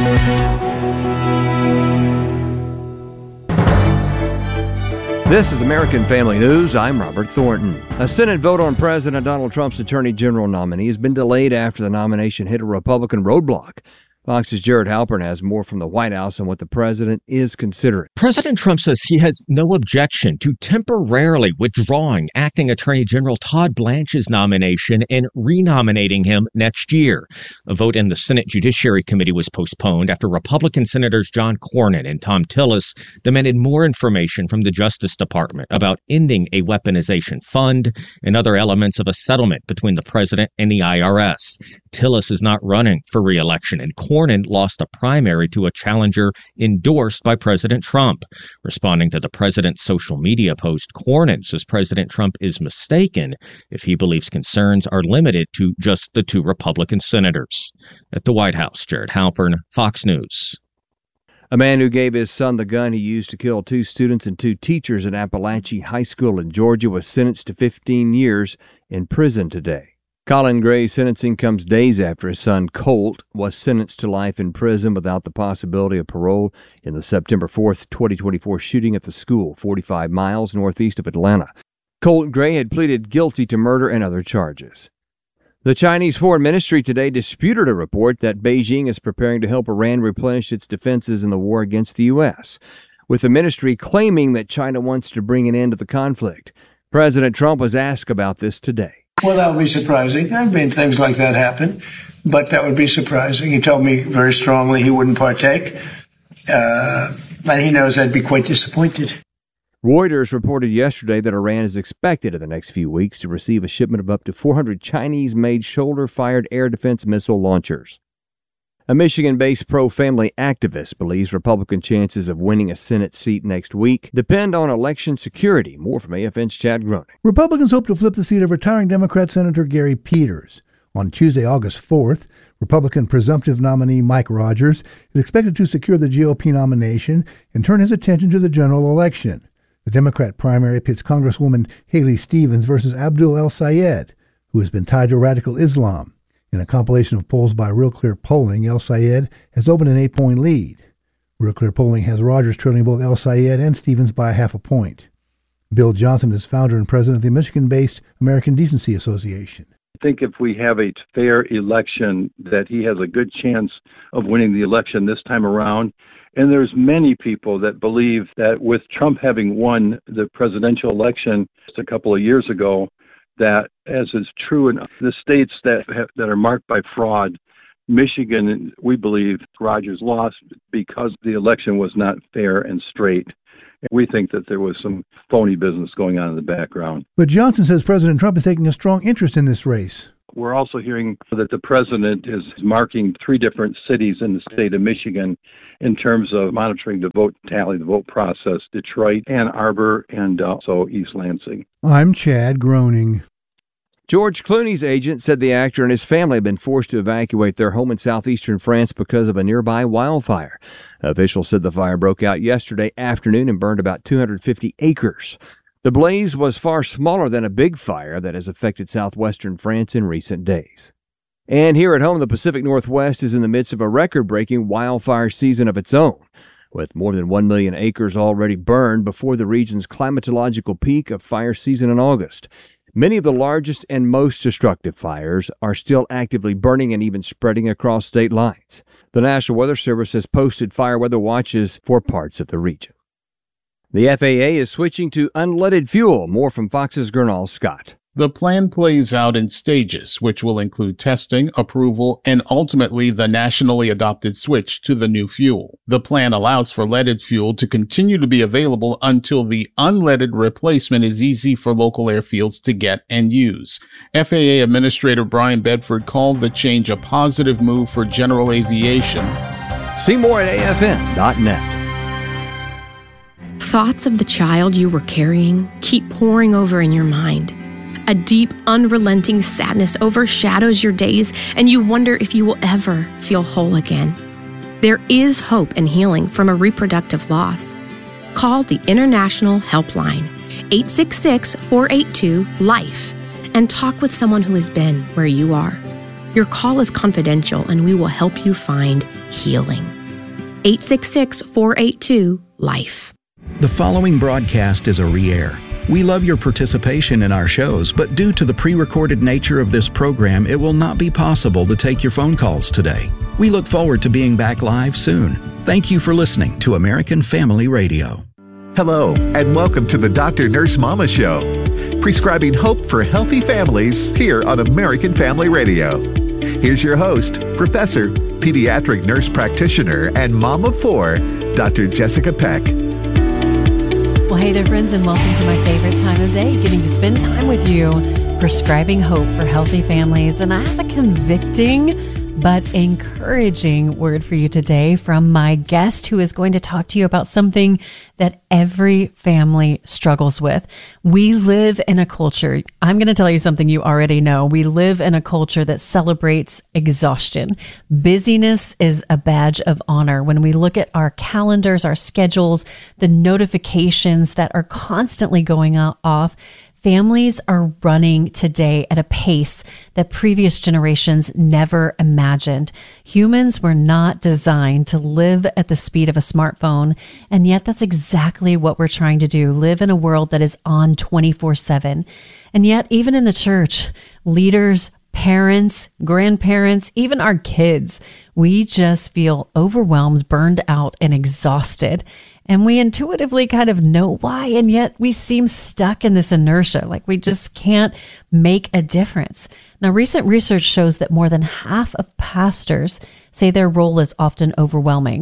This is American Family News. I'm Robert Thornton. A Senate vote on President Donald Trump's Attorney General nominee has been delayed after the nomination hit a Republican roadblock. Fox's Jared Halpern has more from the White House on what the president is considering. President Trump says he has no objection to temporarily withdrawing acting Attorney General Todd Blanche's nomination and renominating him next year. A vote in the Senate Judiciary Committee was postponed after Republican Senators John Cornyn and Thom Tillis demanded more information from the Justice Department about ending a weaponization fund and other elements of a settlement between the president and the I R S. Tillis is not running for re-election, and Cornyn lost a primary to a challenger endorsed by President Trump. Responding to the president's social media post, Cornyn says President Trump is mistaken if he believes concerns are limited to just the two Republican senators. At the White House, Jared Halpern, Fox News. A man who gave his son the gun he used to kill two students and two teachers at Appalachia High School in Georgia was sentenced to fifteen years in prison today. Colin Gray's sentencing comes days after his son, Colt, was sentenced to life in prison without the possibility of parole in the September fourth, twenty twenty-four shooting at the school, forty-five miles northeast of Atlanta. Colt Gray had pleaded guilty to murder and other charges. The Chinese Foreign Ministry today disputed a report that Beijing is preparing to help Iran replenish its defenses in the war against the U S, with the ministry claiming that China wants to bring an end to the conflict. President Trump was asked about this today. Well, that would be surprising. I mean, things like that happen, but that would be surprising. He told me very strongly he wouldn't partake, uh, and he knows I'd be quite disappointed. Reuters reported yesterday that Iran is expected in the next few weeks to receive a shipment of up to four hundred Chinese-made shoulder-fired air defense missile launchers. A Michigan-based pro-family activist believes Republican chances of winning a Senate seat next week depend on election security. More from A F N's Chad Groening. Republicans hope to flip the seat of retiring Democrat Senator Gary Peters. On Tuesday, August fourth, Republican presumptive nominee Mike Rogers is expected to secure the G O P nomination and turn his attention to the general election. The Democrat primary pits Congresswoman Haley Stevens versus Abdul El Sayed, who has been tied to radical Islam. In a compilation of polls by Real Clear Polling, El Sayed has opened an eight-point lead. Real Clear Polling has Rogers trailing both El Sayed and Stevens by a half a point. Bill Johnson is founder and president of the Michigan-based American Decency Association. I think if we have a fair election, that he has a good chance of winning the election this time around. And there's many people that believe that with Trump having won the presidential election just a couple of years ago, that, as is true in the states that have, that are marked by fraud, Michigan, we believe Rogers lost because the election was not fair and straight. We think that there was some phony business going on in the background. But Johnson says President Trump is taking a strong interest in this race. We're also hearing that the president is marking three different cities in the state of Michigan in terms of monitoring the vote tally, the vote process: Detroit, Ann Arbor, and also East Lansing. I'm Chad Groening. George Clooney's agent said the actor and his family have been forced to evacuate their home in southeastern France because of a nearby wildfire. Officials said the fire broke out yesterday afternoon and burned about two hundred fifty acres. The blaze was far smaller than a big fire that has affected southwestern France in recent days. And here at home, the Pacific Northwest is in the midst of a record-breaking wildfire season of its own, with more than one million acres already burned before the region's climatological peak of fire season in August. Many of the largest and most destructive fires are still actively burning and even spreading across state lines. The National Weather Service has posted fire weather watches for parts of the region. The F A A is switching to unleaded fuel. More from Fox's Gernal Scott. The plan plays out in stages, which will include testing, approval, and ultimately the nationally adopted switch to the new fuel. The plan allows for leaded fuel to continue to be available until the unleaded replacement is easy for local airfields to get and use. F A A Administrator Brian Bedford called the change a positive move for general aviation. See more at A F N dot net. Thoughts of the child you were carrying keep pouring over in your mind. A deep, unrelenting sadness overshadows your days, and you wonder if you will ever feel whole again. There is hope and healing from a reproductive loss. Call the International Helpline, eight six six, four eight two, LIFE, and talk with someone who has been where you are. Your call is confidential, and we will help you find healing. eight six six, four eight two, LIFE. The following broadcast is a re-air. We love your participation in our shows, but due to the pre-recorded nature of this program, it will not be possible to take your phone calls today. We look forward to being back live soon. Thank you for listening to American Family Radio. Hello, and welcome to the Doctor Nurse Mama Show, prescribing hope for healthy families here on American Family Radio. Here's your host, Professor, Pediatric Nurse Practitioner, and Mom of Four, Doctor Jessica Peck. Well, hey there, friends, and welcome to my favorite time of day, getting to spend time with you, prescribing hope for healthy families. And I have a convicting but encouraging word for you today from my guest, who is going to talk to you about something that every family struggles with. We live in a culture, I'm going to tell you something you already know. We live in a culture that celebrates exhaustion. Busyness is a badge of honor. When we look at our calendars, our schedules, the notifications that are constantly going off, families are running today at a pace that previous generations never imagined. Humans were not designed to live at the speed of a smartphone, and yet that's exactly what we're trying to do, live in a world that is on twenty-four seven. And yet, even in the church, leaders, parents, grandparents, even our kids, we just feel overwhelmed, burned out, and exhausted. And we intuitively kind of know why, and yet we seem stuck in this inertia, like we just can't make a difference. Now, recent research shows that more than half of pastors say their role is often overwhelming.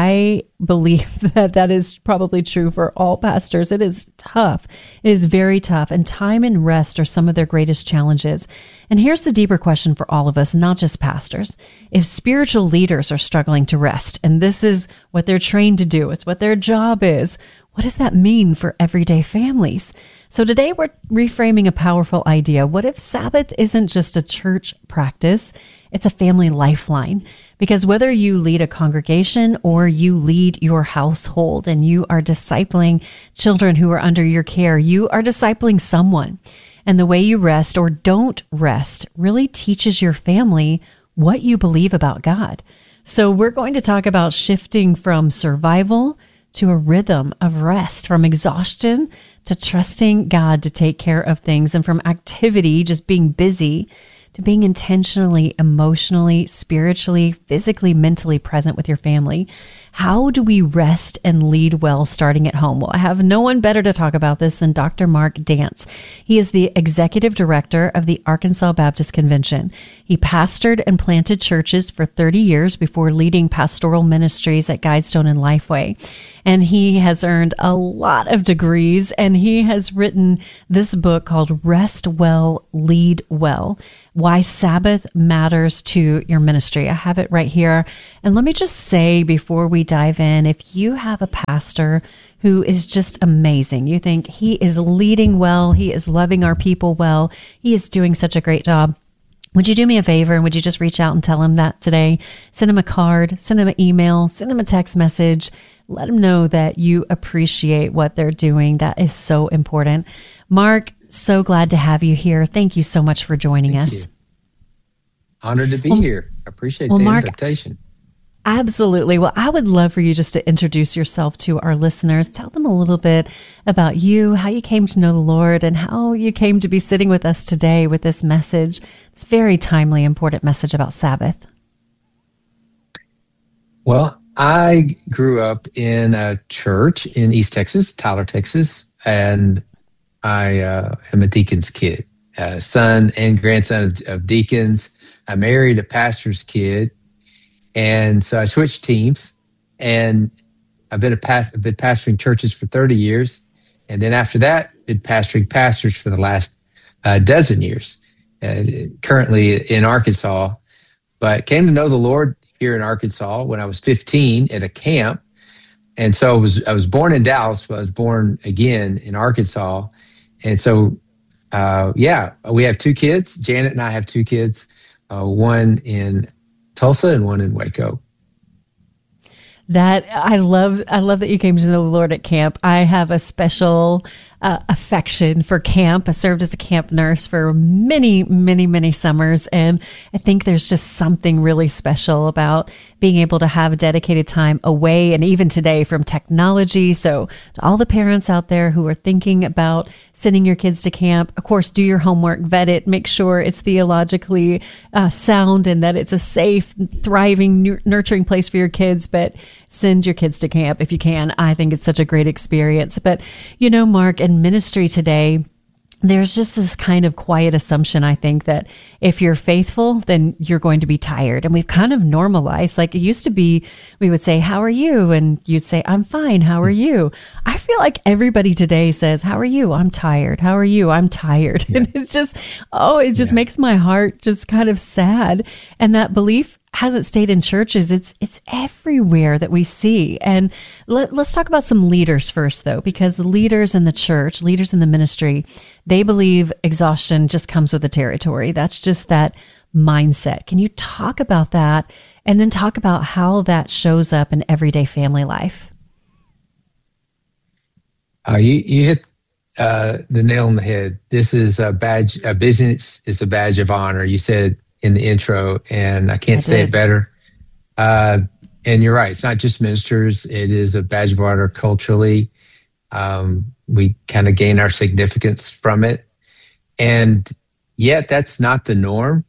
I believe that that is probably true for all pastors. It is tough. It is very tough. And time and rest are some of their greatest challenges. And here's the deeper question for all of us, not just pastors. If spiritual leaders are struggling to rest, and this is what they're trained to do, it's what their job is, what does that mean for everyday families? So today we're reframing a powerful idea. What if Sabbath isn't just a church practice? It's a family lifeline. Because whether you lead a congregation or you lead your household and you are discipling children who are under your care, you are discipling someone. And the way you rest or don't rest really teaches your family what you believe about God. So we're going to talk about shifting from survival to a rhythm of rest, from exhaustion to trusting God to take care of things, and from activity, just being busy, to being intentionally, emotionally, spiritually, physically, mentally present with your family. How do we rest and lead well starting at home? Well, I have no one better to talk about this than Doctor Mark Dance. He is the executive director of the Arkansas Baptist Convention. He pastored and planted churches for thirty years before leading pastoral ministries at Guidestone and Lifeway. And he has earned a lot of degrees, and he has written this book called Rest Well, Lead Well: Why Sabbath Matters to Your Ministry. I have it right here. And let me just say before we dive in, if you have a pastor who is just amazing, you think he is leading well, he is loving our people well, he is doing such a great job, would you do me a favor and would you just reach out and tell him that today? Send him a card, send him an email, send him a text message. Let him know that you appreciate what they're doing. That is so important. Mark, so glad to have you here. Thank you so much for joining Thank us. You. Honored to be well, here. I appreciate well, the Mark, invitation. Absolutely. Well, I would love for you just to introduce yourself to our listeners. Tell them a little bit about you, how you came to know the Lord, and how you came to be sitting with us today with this message. It's a very timely, important message about Sabbath. Well, I grew up in a church in East Texas, Tyler, Texas, and I uh, am a deacon's kid. uh, son and grandson of, of deacons. I married a pastor's kid, and so I switched teams. And I've been a past, I've been pastoring churches for thirty years, and then after that, been pastoring pastors for the last uh, dozen years. Uh, currently in Arkansas, but came to know the Lord here in Arkansas when I was fifteen at a camp. And so I was, I was born in Dallas, but I was born again in Arkansas. And so, uh, yeah, we have two kids. Janet and I have two kids, uh, one in Tulsa and one in Waco. That I love. I love that you came to know the Lord at camp. I have a special uh, affection for camp. I served as a camp nurse for many, many, many summers, and I think there's just something really special about being able to have a dedicated time away, and even today from technology. So, to all the parents out there who are thinking about sending your kids to camp, of course, do your homework, vet it, make sure it's theologically uh, sound, and that it's a safe, thriving, nurturing place for your kids. But send your kids to camp if you can. I think it's such a great experience. But, you know, Mark, in ministry today, there's just this kind of quiet assumption, I think, that if you're faithful, then you're going to be tired. And we've kind of normalized, like it used to be, we would say, how are you? And you'd say, I'm fine. How are you? I feel like everybody today says, how are you? I'm tired. How are you? I'm tired. Yeah. And it's just, oh, it just yeah. makes my heart just kind of sad. And that belief hasn't stayed in churches. It's it's everywhere that we see. And let, let's talk about some leaders first, though, because leaders in the church, leaders in the ministry, they believe exhaustion just comes with the territory. That's just that mindset. Can you talk about that and then talk about how that shows up in everyday family life? Uh, you, you hit uh, the nail on the head. This is a badge, a business is a badge of honor. You said in the intro, and I can't I say it better. Uh, and you're right. It's not just ministers. It is a badge of honor culturally. Um, we kind of gain our significance from it. And yet that's not the norm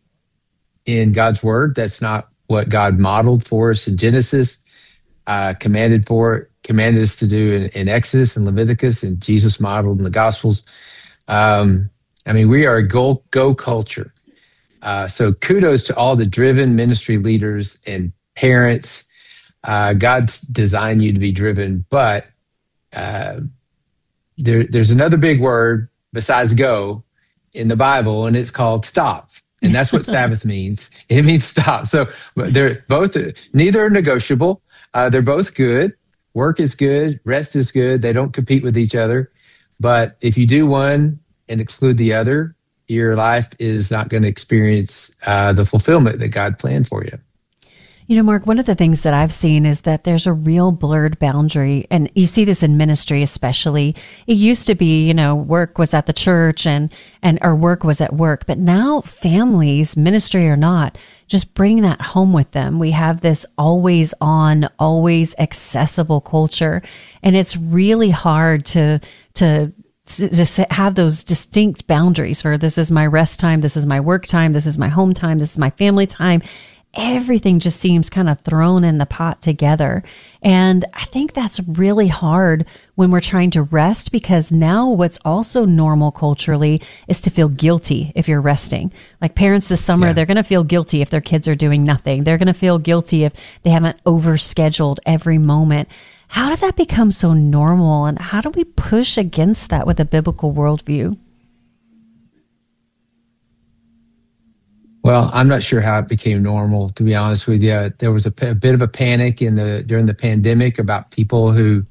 in God's word. That's not what God modeled for us in Genesis, uh, commanded for, commanded us to do in, in Exodus and Leviticus, and Jesus modeled in the Gospels. Um, I mean, we are a go, go culture. Uh, so kudos to all the driven ministry leaders and parents. Uh, God's designed you to be driven, but uh, there, there's another big word besides go in the Bible, and it's called stop. And that's what Sabbath means. It means stop. So they're both, neither are negotiable. Uh, they're both good. Work is good. Rest is good. They don't compete with each other. But if you do one and exclude the other, your life is not going to experience uh, the fulfillment that God planned for you. You know, Mark, one of the things that I've seen is that there's a real blurred boundary, and you see this in ministry especially. It used to be, you know, work was at the church and, and our work was at work, but now families, ministry or not, just bring that home with them. We have this always on, always accessible culture, and it's really hard to, to, just have those distinct boundaries where this is my rest time, this is my work time, this is my home time, this is my family time. Everything just seems kind of thrown in the pot together. And I think that's really hard when we're trying to rest, because now what's also normal culturally is to feel guilty if you're resting. Like parents this summer, yeah. they're going to feel guilty if their kids are doing nothing. They're going to feel guilty if they haven't overscheduled every moment. How did that become so normal, and how do we push against that with a biblical worldview? Well, I'm not sure how it became normal, to be honest with you. There was a, a bit of a panic in the during the pandemic about people who